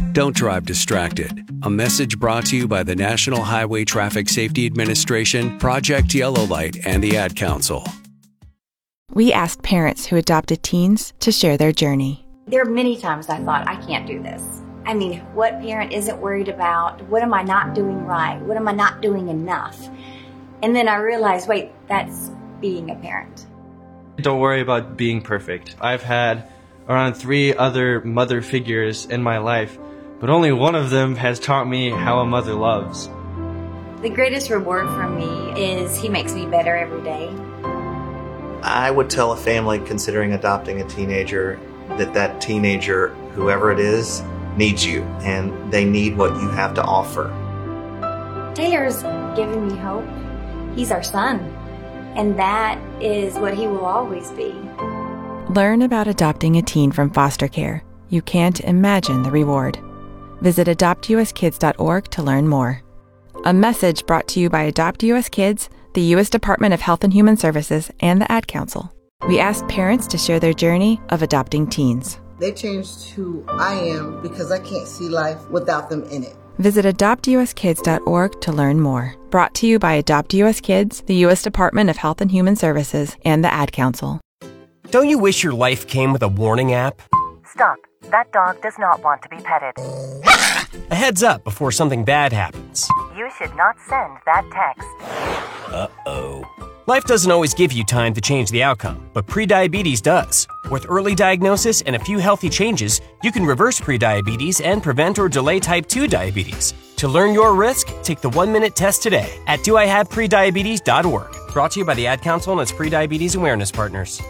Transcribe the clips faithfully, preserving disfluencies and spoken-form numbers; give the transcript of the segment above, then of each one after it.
Don't drive distracted. A message brought to you by the National Highway Traffic Safety Administration, Project Yellow Light, and the Ad Council. We asked parents who adopted teens to share their journey. There are many times I thought, I can't do this. I mean, what parent isn't worried about? What am I not doing right? What am I not doing enough? And then I realized, wait, that's being a parent. Don't worry about being perfect. I've had around three other mother figures in my life, but only one of them has taught me how a mother loves. The greatest reward for me is he makes me better every day. I would tell a family considering adopting a teenager that that teenager, whoever it is, needs you, and they need what you have to offer. Taylor's given me hope. He's our son, and that is what he will always be. Learn about adopting a teen from foster care. You can't imagine the reward. Visit adopt u s kids dot org to learn more. A message brought to you by Adopt U S Kids, the U S Department of Health and Human Services, and the Ad Council. We asked parents to share their journey of adopting teens. They changed who I am because I can't see life without them in it. Visit adopt u s kids dot org to learn more. Brought to you by Adopt U S Kids, the U S Department of Health and Human Services, and the Ad Council. Don't you wish your life came with a warning app? Stop. That dog does not want to be petted. A heads up before something bad happens. You should not send that text. Uh-oh. Life doesn't always give you time to change the outcome, but prediabetes does. With early diagnosis and a few healthy changes, you can reverse prediabetes and prevent or delay type two diabetes. To learn your risk, take the one-minute test today at do I have prediabetes dot org. Brought to you by the Ad Council and its Prediabetes Awareness Partners.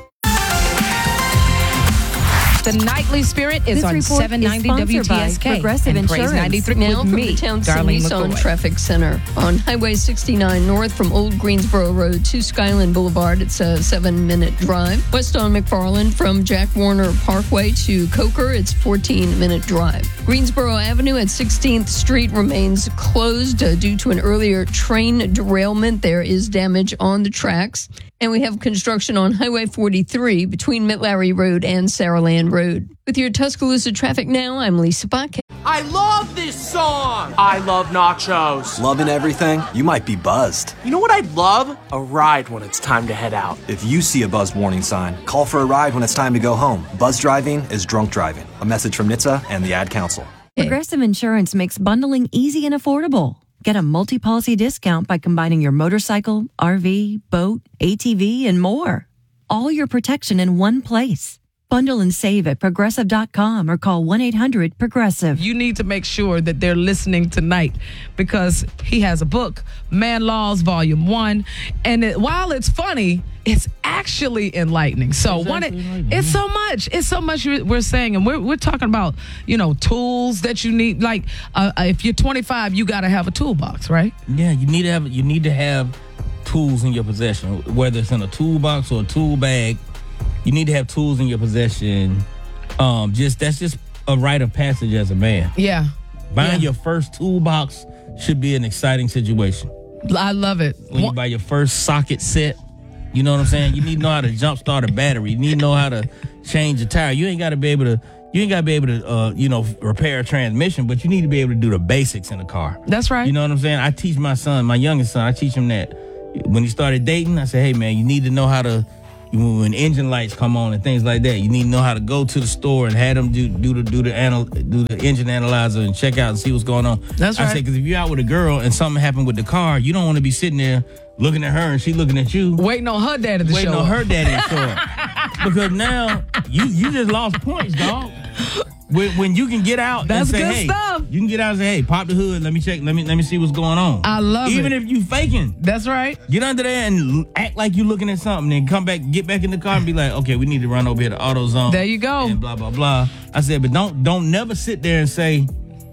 The Nightly Spirit is this on seven ninety W T S K Progressive and Praise Insurance. ninety-three Now with from me, the Townsend Darlene Nissan McCoy. Traffic Center on Highway sixty-nine north from Old Greensboro Road to Skyland Boulevard. It's a seven-minute drive. West on McFarland from Jack Warner Parkway to Coker. It's fourteen-minute drive. Greensboro Avenue at sixteenth Street remains closed uh, due to an earlier train derailment. There is damage on the tracks. And we have construction on Highway forty-three between Mitt-Larry Road and Saraland Road. With your Tuscaloosa traffic now, I'm Lisa Bakke. I love this song. I love nachos. Loving everything? You might be buzzed. You know what I'd love? A ride when it's time to head out. If you see a buzzed warning sign, call for a ride when it's time to go home. Buzz driving is drunk driving. A message from N H T S A and the Ad Council. Progressive Insurance makes bundling easy and affordable. Get a multi-policy discount by combining your motorcycle, R V, boat, A T V, and more. All your protection in one place. Bundle and save at progressive dot com or call one eight hundred progressive. You need to make sure that they're listening tonight because he has a book, Man Laws Volume one. And it, while it's funny, it's actually enlightening. So It's one, actually it, enlightening, it's yeah. so much. It's so much you- we're saying. And we're, we're talking about, you know, tools that you need. Like uh, if you're twenty-five, you got to have a toolbox, right? Yeah, you need to have you need to have tools in your possession, whether it's in a toolbox or a tool bag. You need to have tools in your possession. Um, just that's just a rite of passage as a man. Yeah. Buying Yeah. your first toolbox should be an exciting situation. I love it. When you buy your first socket set, you know what I'm saying? You need to know how to jump start a battery. You need to know how to change a tire. You ain't got to be able to. You ain't got to be able to, uh, you know, repair a transmission, but you need to be able to do the basics in a car. That's right. You know what I'm saying? I teach my son, my youngest son, I teach him that. When he started dating, I said, hey, man, you need to know how to, when engine lights come on and things like that, you need to know how to go to the store and have them do do the do the anal, do the engine analyzer and check out and see what's going on. That's I right. said, because if you're out with a girl and something happened with the car, you don't want to be sitting there looking at her and she looking at you. Waiting on her daddy to Waiting show on up. her daddy to show up. Because now you you just lost points, dog. When, when you can get out That's and say, good hey, stuff. you can get out and say, hey, pop the hood, let me check, let me let me see what's going on. I love Even it. if you faking. That's right. Get under there and l- act like you looking at something, then come back, get back in the car and be like, okay, we need to run over here to AutoZone. There you go. And blah, blah, blah. I said, but don't don't never sit there and say,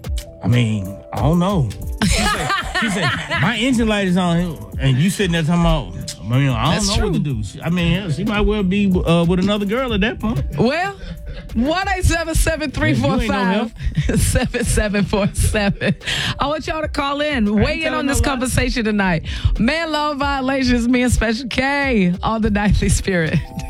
I mean, I don't know. She said, she said my engine light is on, and you sitting there talking about, I mean, I don't That's know true. what to do. She, I mean, hell, she might well be uh, with another girl at that point. Well, one eight seven seven three four five seven seven four seven. I want y'all to call in, weigh in on this conversation tonight. Man law violations, me and Special K on the Nightly Spirit.